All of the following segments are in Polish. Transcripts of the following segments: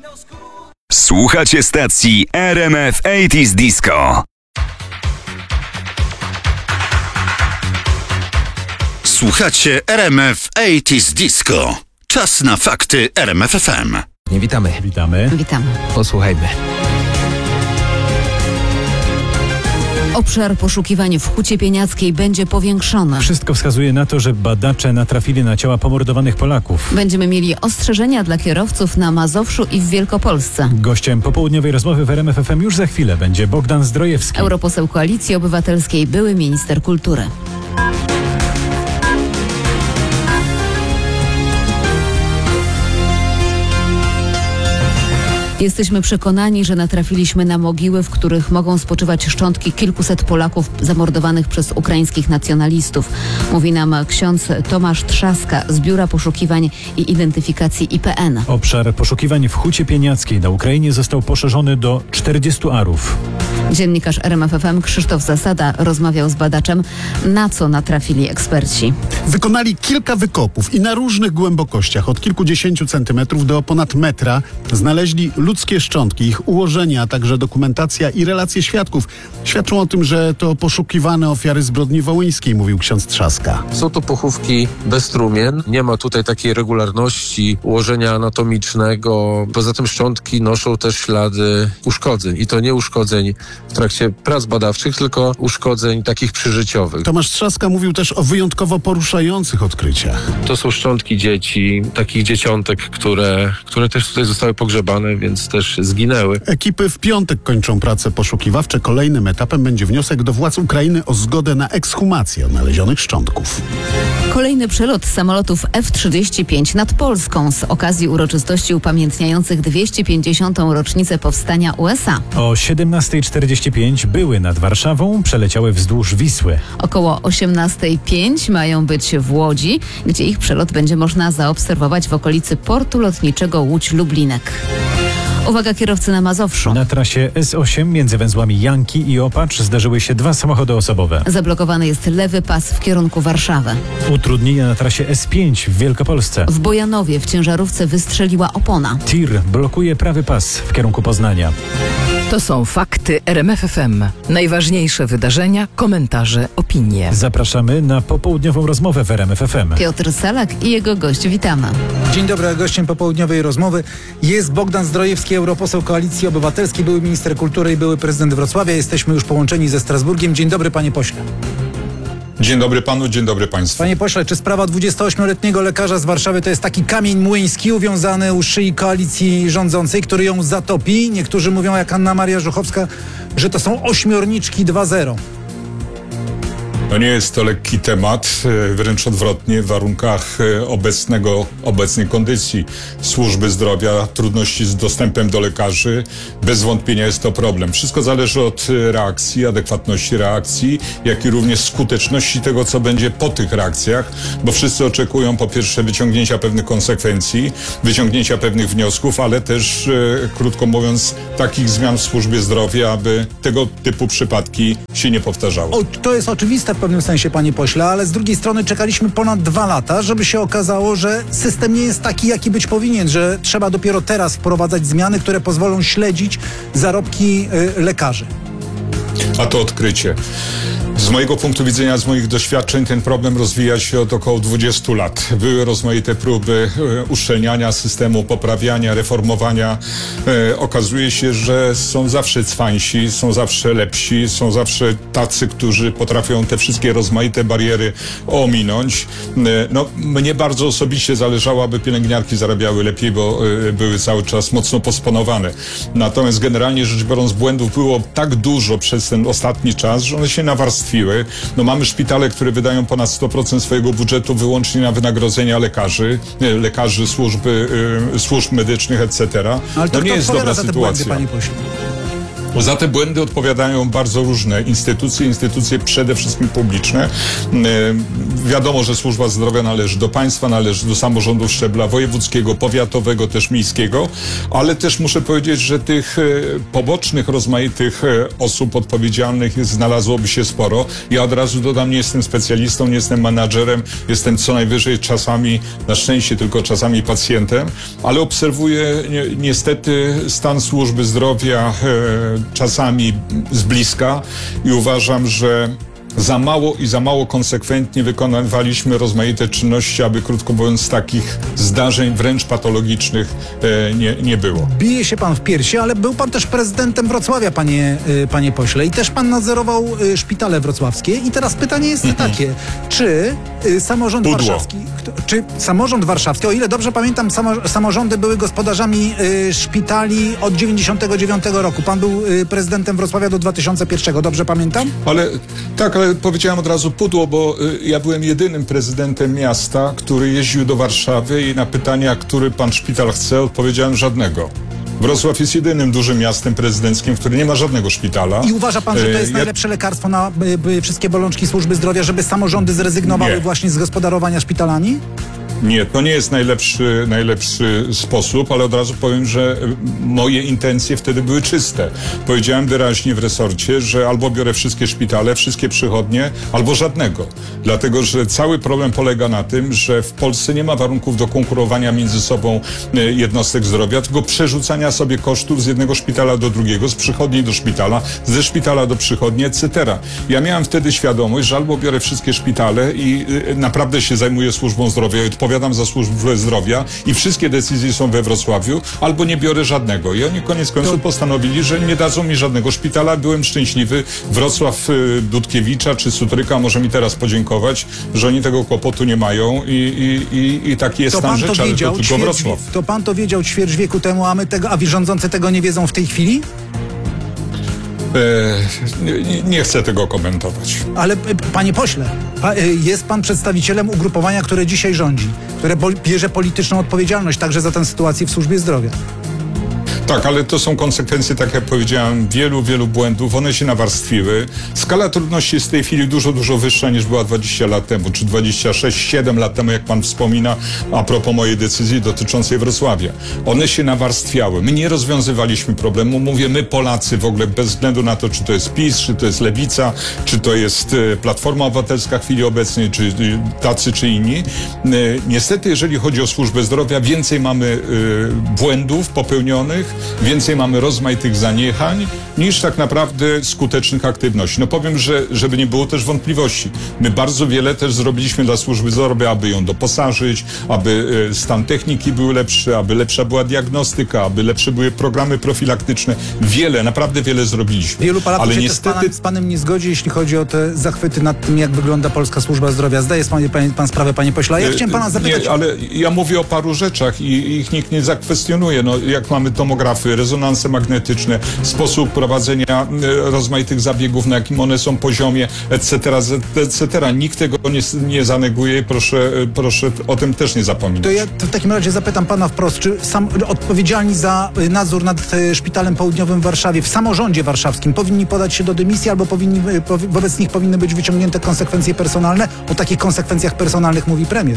Słuchacie stacji RMF 80's Disco. Słuchacie RMF 80's Disco. Czas na fakty RMF FM. Witamy. Witamy. Posłuchajmy. Obszar poszukiwań w Hucie Pieniackiej będzie powiększony. Wszystko wskazuje na to, że badacze natrafili na ciała pomordowanych Polaków. Będziemy mieli ostrzeżenia dla kierowców na Mazowszu i w Wielkopolsce. Gościem popołudniowej rozmowy w RMF FM już za chwilę będzie Bogdan Zdrojewski. Europoseł Koalicji Obywatelskiej, były minister kultury. Jesteśmy przekonani, że natrafiliśmy na mogiły, w których mogą spoczywać szczątki kilkuset Polaków zamordowanych przez ukraińskich nacjonalistów. Mówi nam ksiądz Tomasz Trzaska z Biura Poszukiwań i Identyfikacji IPN. Obszar poszukiwań w Hucie Pieniackiej na Ukrainie został poszerzony do 40 arów. Dziennikarz RMF FM Krzysztof Zasada rozmawiał z badaczem, na co natrafili eksperci. Wykonali kilka wykopów i na różnych głębokościach, od kilkudziesięciu centymetrów do ponad metra, znaleźli ludzkie szczątki, ich ułożenia, a także dokumentacja i relacje świadków świadczą o tym, że to poszukiwane ofiary zbrodni wołyńskiej, mówił ksiądz Trzaska. Są to pochówki bez trumien. Nie ma tutaj takiej regularności ułożenia anatomicznego. Poza tym szczątki noszą też ślady uszkodzeń. I to nie uszkodzeń w trakcie prac badawczych, tylko uszkodzeń takich przyżyciowych. Tomasz Trzaska mówił też o wyjątkowo poruszających odkryciach. To są szczątki dzieci, takich dzieciątek, które też tutaj zostały pogrzebane, więc też zginęły. Ekipy w piątek kończą prace poszukiwawcze. Kolejnym etapem będzie wniosek do władz Ukrainy o zgodę na ekshumację odnalezionych szczątków. Kolejny przelot samolotów F-35 nad Polską z okazji uroczystości upamiętniających 250. rocznicę powstania USA. O 17:45 były nad Warszawą, przeleciały wzdłuż Wisły. Około 18:05 mają być w Łodzi, gdzie ich przelot będzie można zaobserwować w okolicy portu lotniczego Łódź-Lublinek. Uwaga kierowcy na Mazowszu. Na trasie S8 między węzłami Janki i Opacz zdarzyły się dwa samochody osobowe. Zablokowany jest lewy pas w kierunku Warszawy. Utrudnienia na trasie S5 w Wielkopolsce. W Bojanowie w ciężarówce wystrzeliła opona. TIR blokuje prawy pas w kierunku Poznania. To są fakty RMF FM. Najważniejsze wydarzenia, komentarze, opinie. Zapraszamy na popołudniową rozmowę w RMF FM. Piotr Salak i jego gość, witamy. Dzień dobry, a gościem popołudniowej rozmowy jest Bogdan Zdrojewski, europoseł Koalicji Obywatelskiej, były minister kultury i były prezydent Wrocławia. Jesteśmy już połączeni ze Strasburgiem. Dzień dobry, panie pośle. Dzień dobry panu, dzień dobry państwu. Panie pośle, czy sprawa 28-letniego lekarza z Warszawy to jest taki kamień młyński uwiązany u szyi koalicji rządzącej, który ją zatopi? Niektórzy mówią, jak Anna Maria Żuchowska, że to są ośmiorniczki 2.0. No nie jest to lekki temat, wręcz odwrotnie, w warunkach obecnej kondycji służby zdrowia, trudności z dostępem do lekarzy, bez wątpienia jest to problem. Wszystko zależy od reakcji, adekwatności reakcji, jak i również skuteczności tego, co będzie po tych reakcjach, bo wszyscy oczekują po pierwsze wyciągnięcia pewnych konsekwencji, wyciągnięcia pewnych wniosków, ale też, krótko mówiąc, takich zmian w służbie zdrowia, aby tego typu przypadki się nie powtarzały. To jest oczywiste w pewnym sensie, panie pośle, ale z drugiej strony czekaliśmy ponad 2 lata, żeby się okazało, że system nie jest taki, jaki być powinien, że trzeba dopiero teraz wprowadzać zmiany, które pozwolą śledzić zarobki lekarzy. A to odkrycie. Z mojego punktu widzenia, z moich doświadczeń ten problem rozwija się od około 20 lat. Były rozmaite próby uszczelniania systemu, poprawiania, reformowania. Okazuje się, że są zawsze cwańsi, są zawsze lepsi, są zawsze tacy, którzy potrafią te wszystkie rozmaite bariery ominąć. No, mnie bardzo osobiście zależało, aby pielęgniarki zarabiały lepiej, bo były cały czas mocno posponowane. Natomiast generalnie rzecz biorąc, błędów było tak dużo przez ten ostatni czas, że one się nawarstwiły. No mamy szpitale, które wydają ponad 100% swojego budżetu wyłącznie na wynagrodzenia lekarzy służb medycznych, etc. Ale to nie jest dobra za te sytuacja. błędy, panie pośle? Za te błędy odpowiadają bardzo różne instytucje przede wszystkim publiczne. Wiadomo, że służba zdrowia należy do państwa, należy do samorządów szczebla wojewódzkiego, powiatowego, też miejskiego, ale też muszę powiedzieć, że tych pobocznych, rozmaitych osób odpowiedzialnych znalazłoby się sporo. Ja od razu dodam, nie jestem specjalistą, nie jestem menadżerem, jestem co najwyżej czasami, na szczęście tylko czasami pacjentem, ale obserwuję niestety stan służby zdrowia czasami z bliska i uważam, że za mało konsekwentnie wykonywaliśmy rozmaite czynności, aby krótko mówiąc takich zdarzeń wręcz patologicznych nie było. Bije się pan w piersi, ale był pan też prezydentem Wrocławia, panie pośle, i też pan nadzorował szpitale wrocławskie. I teraz pytanie jest takie, czy samorząd warszawski, o ile dobrze pamiętam, samorządy były gospodarzami szpitali od 99 roku. Pan był prezydentem Wrocławia do 2001, dobrze pamiętam? Ale powiedziałem od razu pudło, bo ja byłem jedynym prezydentem miasta, który jeździł do Warszawy i na pytania, który pan szpital chce, odpowiedziałem żadnego. Wrocław jest jedynym dużym miastem prezydenckim, w którym nie ma żadnego szpitala. I uważa pan, że to jest najlepsze lekarstwo na wszystkie bolączki służby zdrowia, żeby samorządy zrezygnowały właśnie z gospodarowania szpitalami? Nie, to nie jest najlepszy sposób, ale od razu powiem, że moje intencje wtedy były czyste. Powiedziałem wyraźnie w resorcie, że albo biorę wszystkie szpitale, wszystkie przychodnie, albo żadnego. Dlatego, że cały problem polega na tym, że w Polsce nie ma warunków do konkurowania między sobą jednostek zdrowia, tylko przerzucania sobie kosztów z jednego szpitala do drugiego, z przychodni do szpitala, ze szpitala do przychodni, etc. Ja miałem wtedy świadomość, że albo biorę wszystkie szpitale i naprawdę się zajmuję służbą zdrowia i odpowiadam za służbę zdrowia i wszystkie decyzje są we Wrocławiu, albo nie biorę żadnego. I oni koniec końców postanowili, że nie dadzą mi żadnego szpitala. Byłem szczęśliwy. Wrocław Dudkiewicza czy Sutryka może mi teraz podziękować, że oni tego kłopotu nie mają i taki jest stan rzeczy, ale to tylko Wrocław. To pan to wiedział ćwierć wieku temu, a rządzący tego nie wiedzą w tej chwili? Nie chcę tego komentować. Ale panie pośle, jest pan przedstawicielem ugrupowania, które dzisiaj rządzi, które bierze polityczną odpowiedzialność także za tę sytuację w służbie zdrowia. Tak, ale to są konsekwencje, tak jak powiedziałem, wielu błędów. One się nawarstwiły. Skala trudności jest w tej chwili dużo wyższa niż była 20 lat temu, czy 7 lat temu, jak pan wspomina, a propos mojej decyzji dotyczącej Wrocławia. One się nawarstwiały. My nie rozwiązywaliśmy problemu. Mówię, my Polacy w ogóle, bez względu na to, czy to jest PiS, czy to jest Lewica, czy to jest Platforma Obywatelska w chwili obecnej, czy tacy, czy inni. Niestety, jeżeli chodzi o służbę zdrowia, więcej mamy błędów popełnionych, więcej mamy rozmaitych zaniechań niż tak naprawdę skutecznych aktywności. No powiem, że żeby nie było też wątpliwości. My bardzo wiele też zrobiliśmy dla służby zdrowia, aby ją doposażyć, aby stan techniki był lepszy, aby lepsza była diagnostyka, aby lepsze były programy profilaktyczne. Naprawdę wiele zrobiliśmy. Wielu Polaków ale się niestety z panem nie zgodzi, jeśli chodzi o te zachwyty nad tym, jak wygląda polska służba zdrowia. Zdaje pan sprawę, panie pośle. A ja chciałem pana zapytać... Nie, ale ja mówię o paru rzeczach i ich nikt nie zakwestionuje. No, jak mamy tomografy, rezonanse magnetyczne, sposób prowadzenia rozmaitych zabiegów, na jakim one są poziomie, etc. Nikt tego nie zaneguje i proszę o tym też nie zapominać. To ja w takim razie zapytam pana wprost, czy odpowiedzialni za nadzór nad Szpitalem Południowym w Warszawie, w samorządzie warszawskim, powinni podać się do dymisji albo wobec nich powinny być wyciągnięte konsekwencje personalne? O takich konsekwencjach personalnych mówi premier.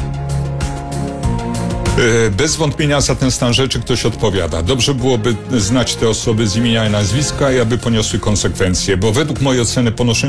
Bez wątpienia za ten stan rzeczy ktoś odpowiada. Dobrze byłoby znać te osoby z imienia i nazwiska i aby poniosły konsekwencje, bo według mojej oceny ponoszenie